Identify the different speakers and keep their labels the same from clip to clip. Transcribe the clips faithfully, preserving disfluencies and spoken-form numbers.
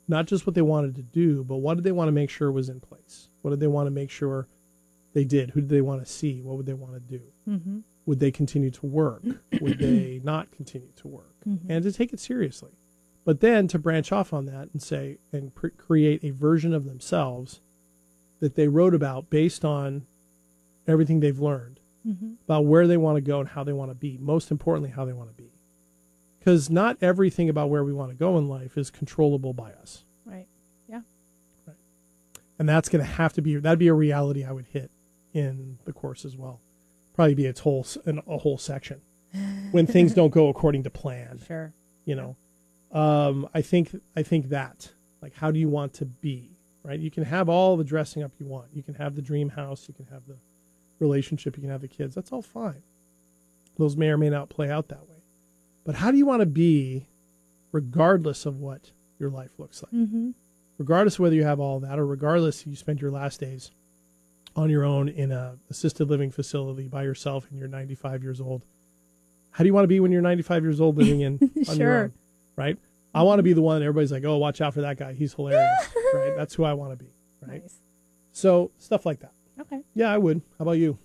Speaker 1: not just what they wanted to do, but what did they want to make sure was in place? What did they want to make sure they did? Who did they want to see? What would they want to do?
Speaker 2: Mm-hmm.
Speaker 1: Would they continue to work? Would they not continue to work?
Speaker 2: Mm-hmm.
Speaker 1: And to take it seriously. But then to branch off on that and say, and pr- create a version of themselves that they wrote about based on everything they've learned
Speaker 2: Mm-hmm.
Speaker 1: about where they want to go and how they want to be. Most importantly, how they want to be. Because not everything about where we want to go in life is controllable by us.
Speaker 2: Right. Yeah.
Speaker 1: Right. And that's going to have to be, that'd be a reality I would hit in the course as well. Probably be a whole, an, a whole section when things don't go according to plan.
Speaker 2: Sure.
Speaker 1: You know, um, I think, I think that, like, how do you want to be, right? You can have all the dressing up you want. You can have the dream house. You can have the relationship. You can have the kids. That's all fine. Those may or may not play out that way. But how do you want to be regardless of what your life looks like?
Speaker 2: Mm-hmm.
Speaker 1: Regardless of whether you have all that or regardless if you spend your last days on your own in a assisted living facility by yourself and you're ninety-five years old. How do you want to be when you're ninety-five years old living in on
Speaker 2: Sure.
Speaker 1: your own, right? I want to be the one that everybody's like, oh, watch out for that guy. He's hilarious, right? That's who I want to be, right?
Speaker 2: Nice.
Speaker 1: So stuff like that.
Speaker 2: Okay.
Speaker 1: Yeah, I would. How about you?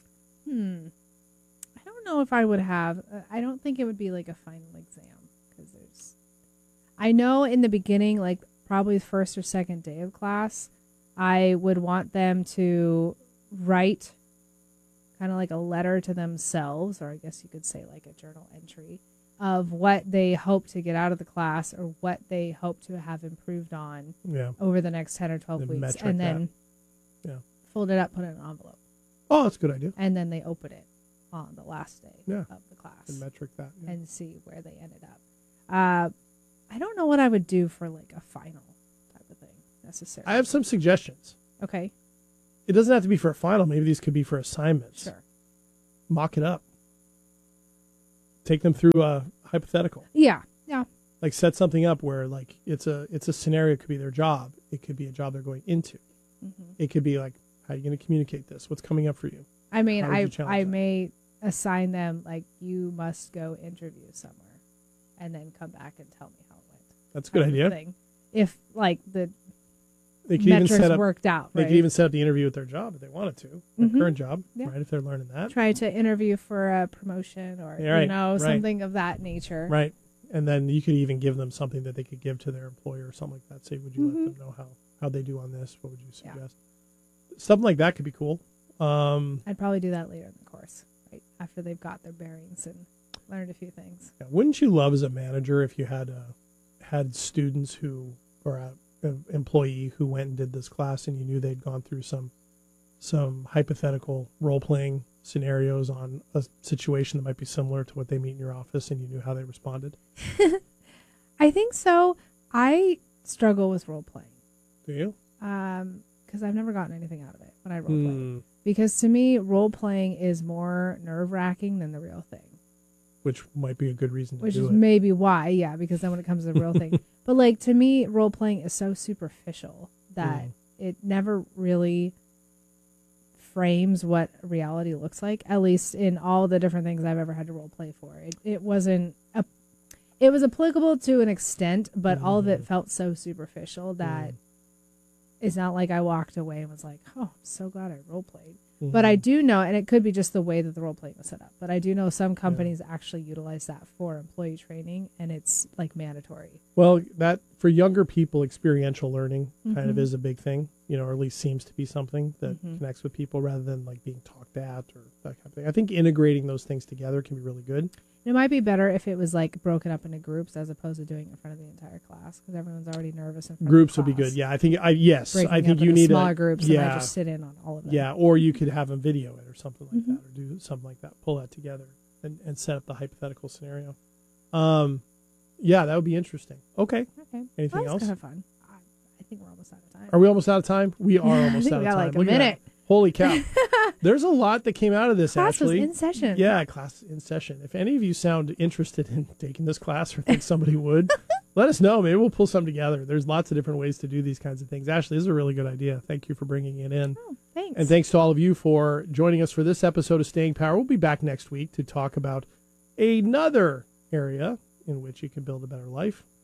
Speaker 2: Hmm. I don't know if I would have. Uh, I don't think it would be like a final exam because there's. I know in the beginning, like probably the first or second day of class, I would want them to write kind of like a letter to themselves, or I guess you could say like a journal entry of what they hope to get out of the class or what they hope to have improved on
Speaker 1: Yeah.
Speaker 2: over the next ten or twelve
Speaker 1: And
Speaker 2: weeks.
Speaker 1: metric
Speaker 2: And then
Speaker 1: that. Yeah.
Speaker 2: fold it up, put it in an envelope.
Speaker 1: Oh, that's a good idea.
Speaker 2: And then they open it on the last day
Speaker 1: Yeah.
Speaker 2: of the class
Speaker 1: And metric that. Yeah.
Speaker 2: and see where they ended up. Uh, I don't know what I would do for like a final type of thing necessarily.
Speaker 1: I have some suggestions.
Speaker 2: Okay,
Speaker 1: It doesn't have to be for a final. Maybe these could be for assignments.
Speaker 2: sure.
Speaker 1: Mock it up. Take them through a hypothetical.
Speaker 2: Yeah, yeah.
Speaker 1: Like set something up where like it's a it's a scenario. It could be their job. It could be a job they're going into.
Speaker 2: Mm-hmm.
Speaker 1: It could be like, how are you going to communicate this? What's coming up for you?
Speaker 2: I mean,
Speaker 1: How would you
Speaker 2: I
Speaker 1: challenge
Speaker 2: I
Speaker 1: that?
Speaker 2: may assign them like you must go interview somewhere, and then come back and tell me how it went.
Speaker 1: That's a good
Speaker 2: type of
Speaker 1: idea.
Speaker 2: thing. If like the
Speaker 1: They could even
Speaker 2: metrics
Speaker 1: set up.
Speaker 2: worked out,
Speaker 1: They
Speaker 2: right?
Speaker 1: could even set up the interview with their job if they wanted to. Their
Speaker 2: Mhm.
Speaker 1: current job,
Speaker 2: Yeah.
Speaker 1: right? If they're learning that,
Speaker 2: Try to interview for a promotion or
Speaker 1: Yeah, right,
Speaker 2: you know
Speaker 1: right.
Speaker 2: something of that nature.
Speaker 1: right? And then you could even give them something that they could give to their employer or something like that. Say, would you
Speaker 2: Mhm.
Speaker 1: let them know how how they do on this? What would you
Speaker 2: Yeah.
Speaker 1: suggest? Something like that could be cool. Um,
Speaker 2: I'd probably do that later in the course, right after they've got their bearings and learned a few things.
Speaker 1: yeah. Wouldn't you love as a manager if you had uh, had students who or a, an employee who went and did this class and you knew they'd gone through some some hypothetical role playing scenarios on a situation that might be similar to what they meet in your office and you knew how they responded?
Speaker 2: I think so. I struggle with role playing
Speaker 1: Do you?
Speaker 2: um, because I've never gotten anything out of it when I role play.
Speaker 1: Hmm.
Speaker 2: Because to me, role playing is more nerve wracking than the real thing,
Speaker 1: Which might be a good reason to
Speaker 2: which
Speaker 1: do
Speaker 2: is
Speaker 1: it.
Speaker 2: maybe why. Yeah, because then when it comes to the real thing, but like to me, role playing is so superficial that
Speaker 1: Mm.
Speaker 2: it never really frames what reality looks like. At least in all the different things I've ever had to role play for, it it wasn't a. It was applicable to an extent, but all of it felt so superficial that
Speaker 1: Mm.
Speaker 2: it's not like I walked away and was like, "Oh, I'm so glad I role played."
Speaker 1: Mhm.
Speaker 2: But I do know, and it could be just the way that the role playing was set up, but I do know some companies actually utilize that for employee training, and it's like mandatory.
Speaker 1: Well, that for younger people, experiential learning kind of
Speaker 2: Mhm.
Speaker 1: is a big thing, you know, or at least seems to be something that
Speaker 2: Mhm.
Speaker 1: connects with people rather than like being talked at or that kind of thing. I think integrating those things together can be really good.
Speaker 2: It might be better if it was like broken up into groups as opposed to doing it in front of the entire class because everyone's already nervous in front
Speaker 1: Groups
Speaker 2: of
Speaker 1: would
Speaker 2: the
Speaker 1: be
Speaker 2: class.
Speaker 1: good. Yeah, I think I yes,
Speaker 2: Breaking
Speaker 1: I think
Speaker 2: up
Speaker 1: you
Speaker 2: into
Speaker 1: need
Speaker 2: smaller
Speaker 1: a,
Speaker 2: groups and I
Speaker 1: yeah,
Speaker 2: just sit in on all of them.
Speaker 1: yeah, or you could have them video it or something like
Speaker 2: Mhm.
Speaker 1: that, or do something like that, pull that together and, and set up the hypothetical scenario. Um, yeah, that would be interesting. Okay,
Speaker 2: Okay.
Speaker 1: anything
Speaker 2: Well,
Speaker 1: else?
Speaker 2: kind of fun. I, I think we're almost out of time.
Speaker 1: Are we almost out of time? We are
Speaker 2: I
Speaker 1: almost
Speaker 2: think
Speaker 1: out
Speaker 2: we
Speaker 1: of
Speaker 2: got
Speaker 1: time.
Speaker 2: like a
Speaker 1: Look at that.
Speaker 2: minute.
Speaker 1: Holy cow! There's a lot that came out of this.
Speaker 2: Class
Speaker 1: actually,
Speaker 2: was in session.
Speaker 1: Yeah, class in session. If any of you sound interested in taking this class or think somebody would, let us know. Maybe we'll pull some together. There's lots of different ways to do these kinds of things. Ashley, this is a really good idea. Thank you for bringing it in.
Speaker 2: Oh, thanks.
Speaker 1: And thanks to all of you for joining us for this episode of Staying Power. We'll be back next week to talk about another area in which you can build a better life.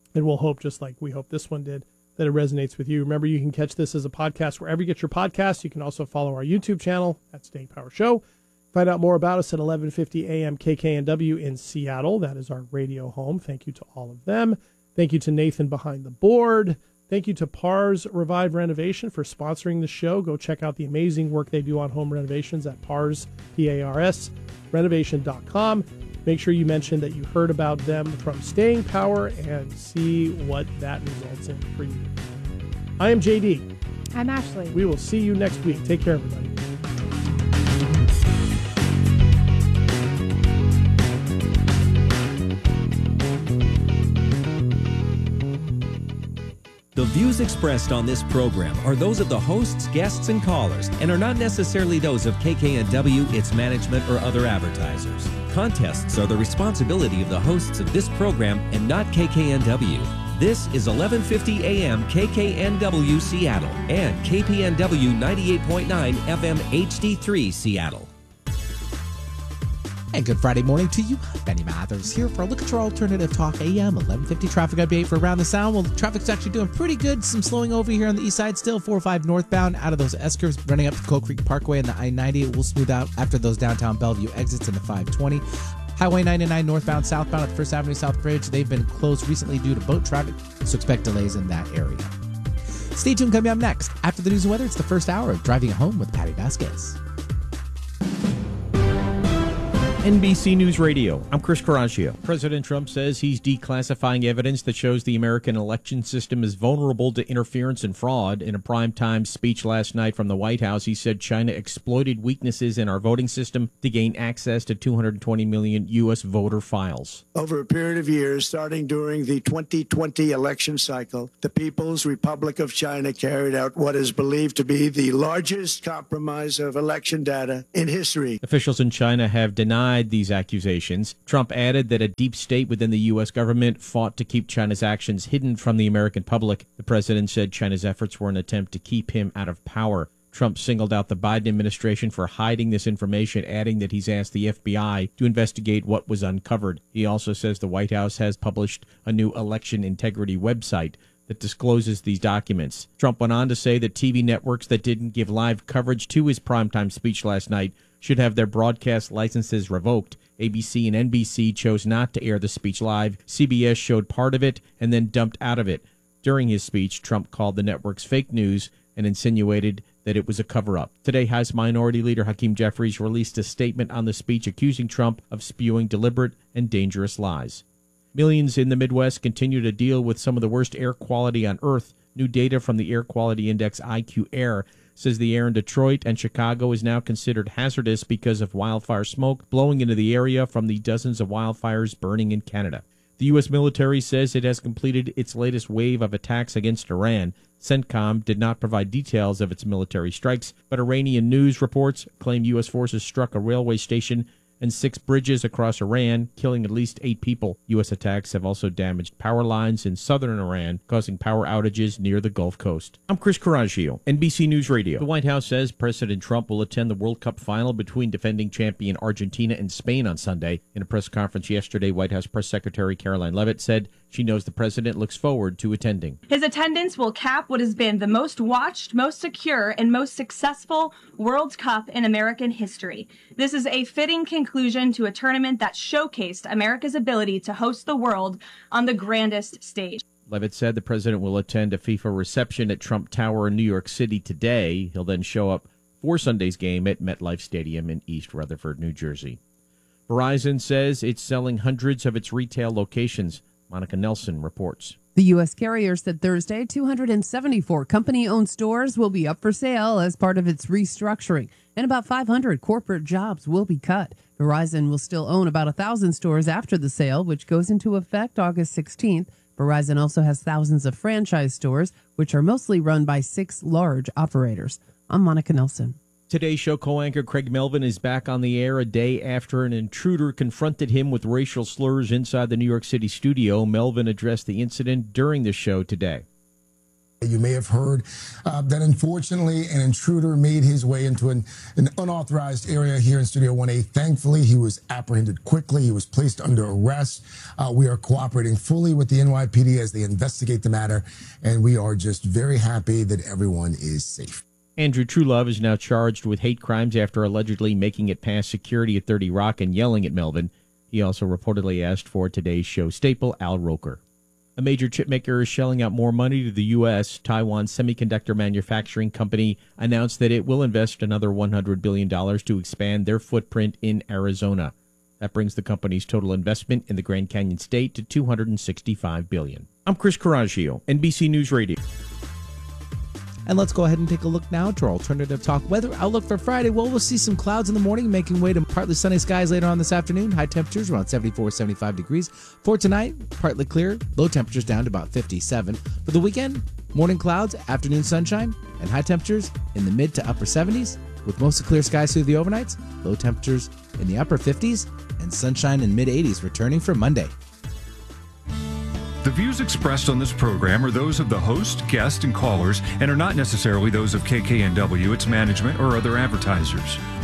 Speaker 1: And we'll hope, just like we hope this one did, that it resonates with you. Remember, you can catch this as a podcast wherever you get your podcasts. You can also follow our YouTube channel at Staying Power Show. Find out more about us at eleven fifty A M K K N W in Seattle. That is our radio home. Thank you to all of them. Thank you to Nathan behind the board. Thank you to Pars Revive Renovation for sponsoring the show. Go check out the amazing work they do on home renovations at Pars, P A R S, renovation dot com. Make sure you mention that you heard about them from Staying Power and see what that results in for you. I am J D.
Speaker 2: I'm Ashley.
Speaker 1: We will see you next week. Take care, everybody.
Speaker 3: The views expressed on this program are those of the hosts, guests, and callers, and are not necessarily those of K K N W, its management, or other advertisers. Contests are the responsibility of the hosts of this program and not K K N W. This is eleven fifty A M K K N W Seattle and K P N W ninety-eight point nine F M H D three Seattle.
Speaker 4: And good Friday morning to you. Benny Mathers here for a look at your alternative talk A M eleven fifty traffic update for Around the Sound. Well, traffic's actually doing pretty good. Some slowing over here on the east side still. four oh five northbound out of those S-curves running up to Coal Creek Parkway and the I ninety. It will smooth out after those downtown Bellevue exits into five twenty. Highway ninety-nine northbound southbound at the First Avenue South Bridge. They've been closed recently due to boat traffic, so expect delays in that area. Stay tuned. Coming up next, after the news and weather, it's the first hour of Driving Home with Patty Vasquez.
Speaker 5: N B C News Radio. I'm Chris Coraggio. President Trump says he's declassifying evidence that shows the American election system is vulnerable to interference and fraud. In a primetime speech last night from the White House, he said China exploited weaknesses in our voting system to gain access to two hundred twenty million U S voter files.
Speaker 6: Over a period of years, starting during the twenty twenty election cycle, the People's Republic of China carried out what is believed to be the largest compromise of election data in history.
Speaker 5: Officials in China have denied these accusations. Trump added that a deep state within the U S government fought to keep China's actions hidden from the American public. The president said China's efforts were an attempt to keep him out of power. Trump singled out the Biden administration for hiding this information, adding that he's asked the F B I to investigate what was uncovered. He also says the White House has published a new election integrity website that discloses these documents. Trump went on to say that T V networks that didn't give live coverage to his primetime speech last night should have their broadcast licenses revoked. A B C and N B C chose not to air the speech live. C B S showed part of it and then dumped out of it. During his speech, Trump called the networks fake news and insinuated that it was a cover-up. Today, House Minority Leader Hakeem Jeffries released a statement on the speech accusing Trump of spewing deliberate and dangerous lies. Millions in the Midwest continue to deal with some of the worst air quality on Earth. New data from the Air Quality Index I Q Air says the air in Detroit and Chicago is now considered hazardous because of wildfire smoke blowing into the area from the dozens of wildfires burning in Canada. The U S military says it has completed its latest wave of attacks against Iran. CENTCOM did not provide details of its military strikes, but Iranian news reports claim U S forces struck a railway station and six bridges across Iran, killing at least eight people. U S attacks have also damaged power lines in southern Iran, causing power outages near the Gulf Coast. I'm Chris Coraggio, N B C News Radio. The White House says President Trump will attend the World Cup final between defending champion Argentina and Spain on Sunday. In a press conference yesterday, White House Press Secretary Caroline Leavitt said she knows the president looks forward to attending.
Speaker 7: His attendance will cap what has been the most watched, most secure, and most successful World Cup in American history. This is a fitting conclusion to a tournament that showcased America's ability to host the world on the grandest stage.
Speaker 5: Leavitt said the president will attend a FIFA reception at Trump Tower in New York City today. He'll then show up for Sunday's game at MetLife Stadium in East Rutherford, New Jersey. Verizon says it's selling hundreds of its retail locations. Monica Nelson reports.
Speaker 8: The U S carrier said Thursday two hundred seventy-four company-owned stores will be up for sale as part of its restructuring, and about five hundred corporate jobs will be cut. Verizon will still own about one thousand stores after the sale, which goes into effect August sixteenth. Verizon also has thousands of franchise stores, which are mostly run by six large operators. I'm Monica Nelson.
Speaker 5: Today's show co-anchor Craig Melvin is back on the air a day after an intruder confronted him with racial slurs inside the New York City studio. Melvin addressed the incident during the show today.
Speaker 9: You may have heard uh, that unfortunately an intruder made his way into an, an unauthorized area here in Studio one A. Thankfully, he was apprehended quickly. He was placed under arrest. Uh, we are cooperating fully with the N Y P D as they investigate the matter, and we are just very happy that everyone is safe.
Speaker 5: Andrew Truelove is now charged with hate crimes after allegedly making it past security at thirty Rock and yelling at Melvin. He also reportedly asked for today's show staple, Al Roker. A major chip maker is shelling out more money to the U S. Taiwan Semiconductor Manufacturing Company announced that it will invest another one hundred billion dollars to expand their footprint in Arizona. That brings the company's total investment in the Grand Canyon state to two hundred sixty-five billion dollars. I'm Chris Coraggio, N B C News Radio.
Speaker 4: And let's go ahead and take a look now to our alternative talk weather outlook for Friday. Well, we'll see some clouds in the morning, making way to partly sunny skies later on this afternoon. High temperatures around seventy-four, seventy-five degrees. For tonight, partly clear, low temperatures down to about fifty-seven. For the weekend, morning clouds, afternoon sunshine, and high temperatures in the mid to upper seventies, with mostly clear skies through the overnights, low temperatures in the upper fifties, and sunshine in mid eighties returning for Monday.
Speaker 10: The views expressed on this program are those of the host, guests, and callers, and are not necessarily those of K K N W, its management, or other advertisers.